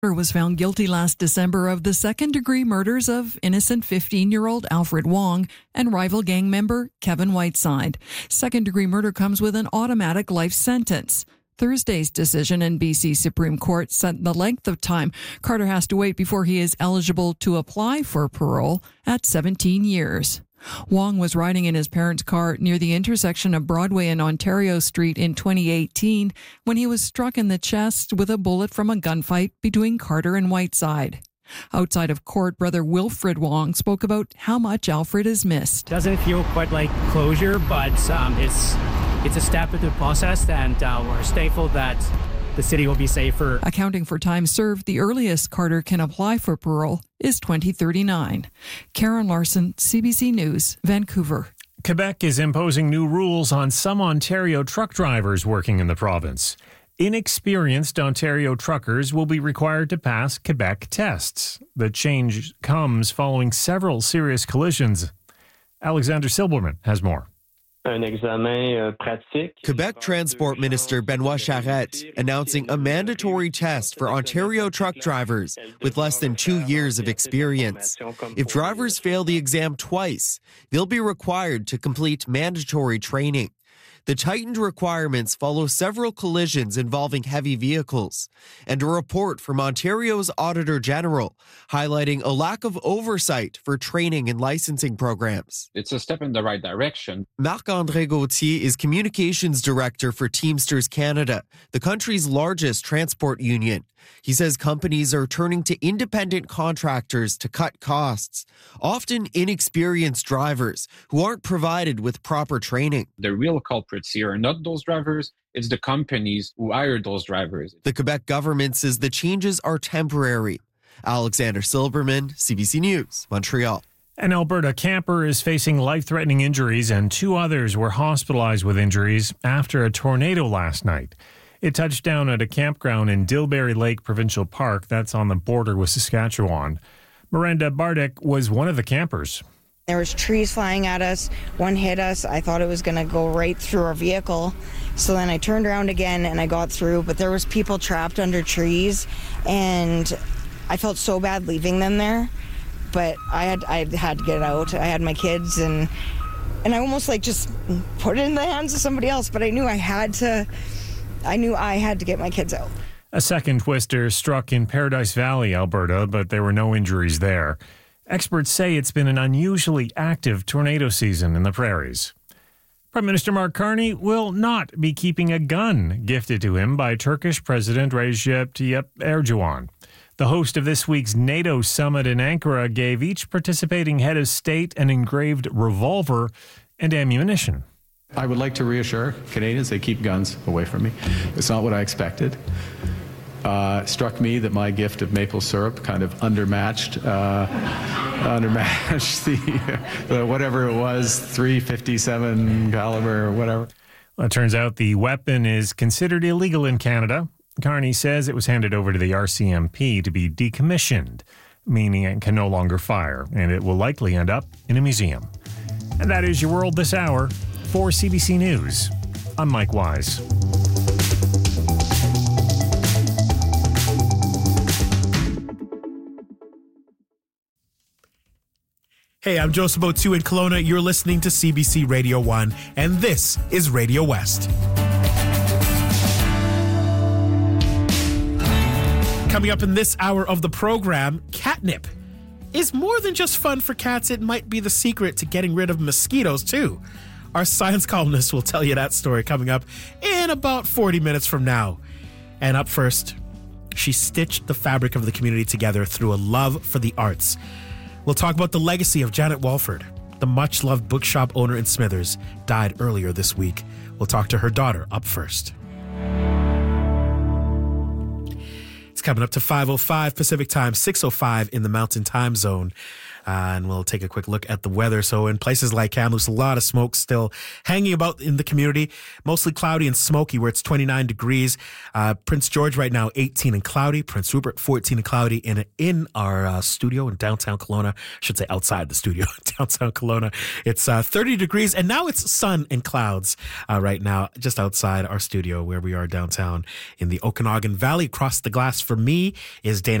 Was found guilty last December of the second-degree murders of innocent 15-year-old Alfred Wong and rival gang member Kevin Whiteside. Second-degree murder comes with an automatic life sentence. Thursday's decision in BC Supreme Court set the length of time Carter has to wait before he is eligible to apply for parole at 17 years. Wong was riding in his parents' car near the intersection of Broadway and Ontario Street in 2018 when he was struck in the chest with a bullet from a gunfight between Carter and Whiteside. Outside of court, brother Wilfred Wong spoke about how much Alfred is missed. Doesn't feel quite like closure, but it's a step in the process, and we're thankful that the city will be safer. Accounting for time served, the earliest Carter can apply for parole is 2039. Karen Larson, CBC News, Vancouver. Quebec is imposing new rules on some Ontario truck drivers working in the province. Inexperienced Ontario truckers will be required to pass Quebec tests. The change comes following several serious collisions. Alexander Silberman has more. Quebec Transport Minister Benoit Charette announcing a mandatory test for Ontario truck drivers with less than 2 years of experience. If drivers fail the exam twice, they'll be required to complete mandatory training. The tightened requirements follow several collisions involving heavy vehicles, and a report from Ontario's Auditor General highlighting a lack of oversight for training and licensing programs. It's a step in the right direction. Marc-André Gauthier is Communications Director for Teamsters Canada, the country's largest transport union. He says companies are turning to independent contractors to cut costs, often inexperienced drivers who aren't provided with proper training. The real culprits here are not those drivers, it's the companies who hire those drivers. The Quebec government says the changes are temporary. Alexander Silberman, CBC News, Montreal. An Alberta camper is facing life-threatening injuries, and 2 others were hospitalized with injuries after a tornado last night. It touched down at a campground in Dilberry Lake Provincial Park. That's on the border with Saskatchewan. Miranda Bardick was one of the campers. There was trees flying at us. One hit us. I thought it was going to go right through our vehicle. So then I turned around again and I got through. But there was people trapped under trees. And I felt so bad leaving them there. But I had to get out. I had my kids and I almost just put it in the hands of somebody else. But I knew I had to get my kids out. A second twister struck in Paradise Valley, Alberta, but there were no injuries there. Experts say it's been an unusually active tornado season in the prairies. Prime Minister Mark Carney will not be keeping a gun gifted to him by Turkish President Recep Tayyip Erdogan. The host of this week's NATO summit in Ankara gave each participating head of state an engraved revolver and ammunition. I would like to reassure Canadians they keep guns away from me. It's not what I expected. Struck me that my gift of maple syrup kind of undermatched the whatever it was, .357 caliber or whatever. Well, it turns out the weapon is considered illegal in Canada. Carney says it was handed over to the RCMP to be decommissioned, meaning it can no longer fire, and it will likely end up in a museum. And that is your world this hour. For CBC News, I'm Mike Wise. Hey, I'm Joseph O'Toole in Kelowna. You're listening to CBC Radio 1, and this is Radio West. Coming up in this hour of the program, catnip is more than just fun for cats. It might be the secret to getting rid of mosquitoes, too. Our science columnist will tell you that story coming up in about 40 minutes from now. And up first, she stitched the fabric of the community together through a love for the arts. We'll talk about the legacy of Janet Walford. The much-loved bookshop owner in Smithers died earlier this week. We'll talk to her daughter up first. It's coming up to 5:05 Pacific Time, 6:05 in the Mountain Time Zone. And we'll take a quick look at the weather. So in places like Kamloops, a lot of smoke still hanging about in the community. Mostly cloudy and smoky, where it's 29 degrees. Prince George right now 18 and cloudy. Prince Rupert 14 and cloudy. In our studio in downtown Kelowna, I should say outside the studio, downtown Kelowna, it's 30 degrees, and now it's sun and clouds right now, just outside our studio where we are downtown in the Okanagan Valley. Across the glass for me is Dana